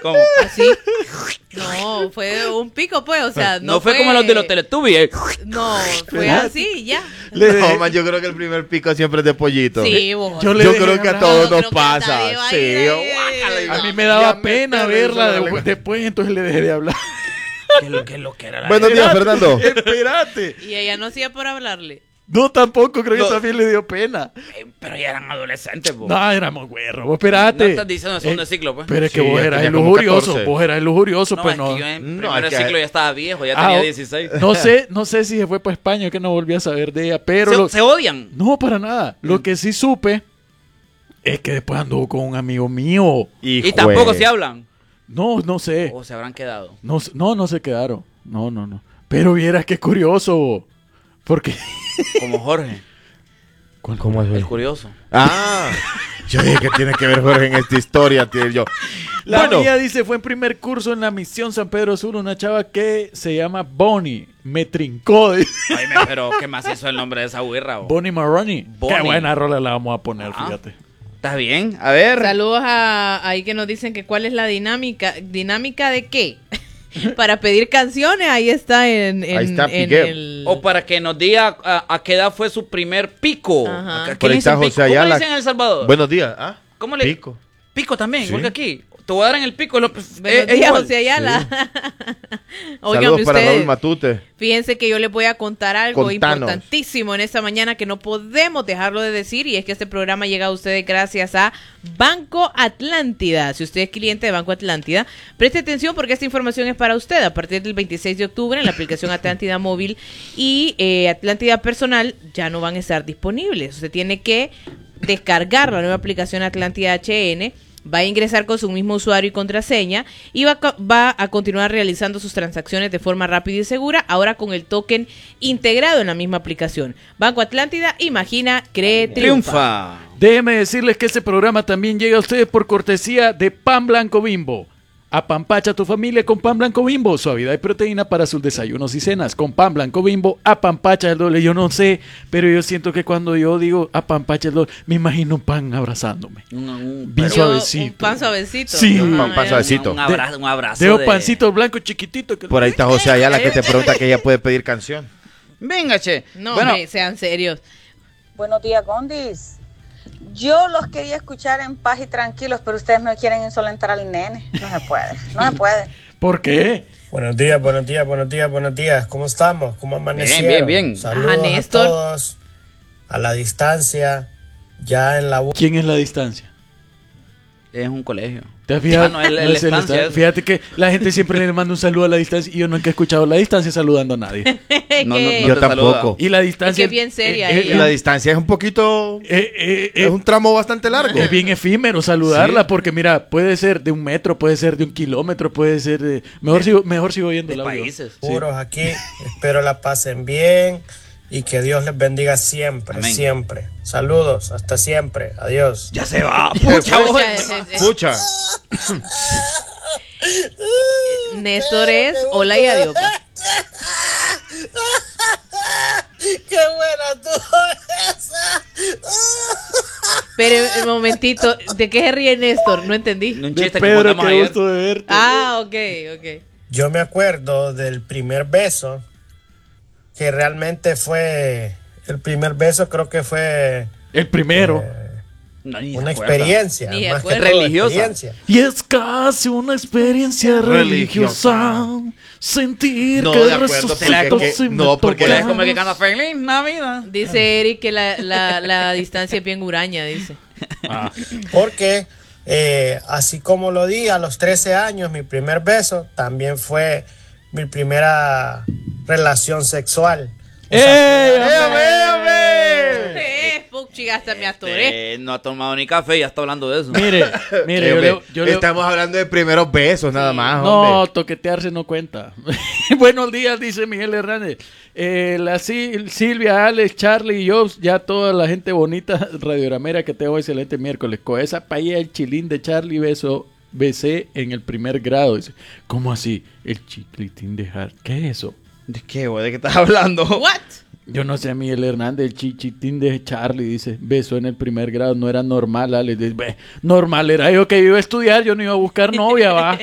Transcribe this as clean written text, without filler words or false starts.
¿Cómo? Así. No, fue un pico, pues, o sea, No fue como los de los Teletubbies. No, fue así, ya. No, man, yo creo que el primer pico siempre es de pollito. Sí, vos. Yo creo que a todos nos pasa. Sí, A mí me daba pena verla después, entonces le dejé de hablar. ¿Qué lo que era la Buenos días, Fernando. Espérate. Y ella no hacía por hablarle. No, tampoco, creo No. que también le dio pena. Pero ya eran adolescentes, po. No, éramos güeros, vos No espérate. estás diciendo segundo ciclo, pues. Pero es que Sí, vos ya eras tenía el como lujurioso, 14. vos eras el lujurioso, No, pues es no. que yo en No, primer es que- ciclo ya estaba viejo, ya tenía 16. No sé si se fue para España, que no volví a saber de ella, pero... Se odian. No, para nada. Lo que sí supe es que después anduvo con un amigo mío. Y tampoco se hablan. No sé. O se habrán quedado. No se quedaron. No. Pero vieras qué curioso. Porque... Como Jorge, ¿Cómo es? el curioso. Ah, yo dije que tiene que ver Jorge en esta historia, tío. Yo. La Bueno, mía dice, fue en primer curso en la misión San Pedro Sur, una chava que se llama Bonnie. Me trincó. Dice. Ay, pero ¿qué más hizo el nombre de esa güirra? Bo? Bonnie Maroney. Bonnie. Qué buena rola la vamos a poner, Ah. fíjate. ¿Estás bien? A ver. Saludos a ahí que nos dicen que cuál es la dinámica. ¿Dinámica de qué? Para pedir canciones, ahí está en Ahí está, en Piqué. el... O para que nos diga a qué edad fue su primer pico. Ajá. ¿Qué Por le ahí está dicen José pico? ¿Cómo le Ayala. dicen en El Salvador? buenos días. ¿Ah? ¿Cómo le Pico. Pico también, Sí. igual que aquí. Te voy a dar en el pico. Buenos días, José Ayala. Óigame Saludos para Raúl ustedes. Matute. Fíjense que yo les voy a contar algo Contanos. importantísimo en esta mañana que no podemos dejarlo de decir, y es que este programa llega a ustedes gracias a Banco Atlántida. Si usted es cliente de Banco Atlántida, preste atención porque esta información es para usted. A partir del 26 de octubre en la aplicación Atlántida Móvil y Atlántida Personal ya no van a estar disponibles. Usted tiene que descargar la nueva aplicación Atlántida HN. Va a ingresar con su mismo usuario y contraseña y va a continuar realizando sus transacciones de forma rápida y segura, ahora con el token integrado en la misma aplicación. Banco Atlántida, imagina, cree, triunfa. Déjeme decirles que este programa también llega a ustedes por cortesía de Pan Blanco Bimbo. Apampacha a tu familia con Pan Blanco Bimbo. Suavidad y proteína para sus desayunos y cenas. Con Pan Blanco Bimbo, apampacha el doble. Yo no sé, pero yo siento que cuando yo digo apampacha el doble, me imagino un pan abrazándome. Bien suavecito. Un pan suavecito. Sí. Un pan suavecito. Un abrazo, un abrazo. Veo pancito blanco chiquitito. Que... Por ahí está José Ayala que te pregunta que ella puede pedir canción. Venga, che. No, bueno, hombre, sean serios. Buenos días, Gondis. Yo los quería escuchar en paz y tranquilos, pero ustedes me quieren insolentar al nene. No se puede, no se puede. ¿Por qué? Buenos días. ¿Cómo estamos? ¿Cómo amanecieron? Bien. Saludos Ajá, Néstor. a todos. A la distancia. Ya en la... ¿Quién es la distancia? es un colegio. ¿Te has fijado? No, el No es el estancia esta- es- Fíjate que la gente siempre le manda un saludo a la distancia y yo nunca he escuchado la distancia saludando a nadie. No, Que- Yo te tampoco. Y la distancia Es que es bien seria Y ella. la distancia es un poquito... es un tramo bastante largo. Es bien efímero saludarla Sí. porque mira, puede ser de 1 metro, puede ser de 1 kilómetro, puede ser de... Mejor sigo oyendo de el audio. países. Sí. puros aquí. Espero la pasen bien y que Dios les bendiga siempre, Amén. siempre. Saludos, hasta siempre. Adiós. Ya se va. Pucha, Pucha, Escucha. Néstor es hola y adiós. ¡Qué buena tú esa! Pero un momentito, ¿de qué se ríe Néstor? No entendí. Un De chiste que Pedro, contamos qué ayer. gusto de verte. Ah, ok. Yo me acuerdo del primer beso, que realmente fue, el primer beso creo que fue El primero. No, ni una se acuerda. experiencia, Ni de más que acuerdo. todo Religiosa. experiencia. Y es casi una experiencia religiosa. Sentir No, que de acuerdo, resucito porque- si me no, porque tocas. Es como el que canta Feliz Navidad. Dice Eric que la distancia es bien huraña, dice. Porque así como lo di a los 13 años, mi primer beso también fue mi primera relación sexual. O sea, Puchi, hasta me atoré. No ha tomado ni café y ya está hablando de eso. Mire, Estamos hablando de primeros besos nada más, No, hombre. toquetearse no cuenta. Buenos días, dice Miguel Hernández. Silvia, Alex, Charlie y yo, ya toda la gente bonita radiogramera que tengo excelente miércoles. Con esa paella el chilín de Charlie besé en el primer grado. Dice, ¿cómo así? El chiquitín de Hart. ¿Qué es eso? ¿De qué, güey? ¿De qué estás hablando? What? Yo no sé, Miguel Hernández, el chiquitín de Charlie, dice, besó en el primer grado, no era normal, Alex. Dice, normal era yo que iba a estudiar, yo no iba a buscar novia, va.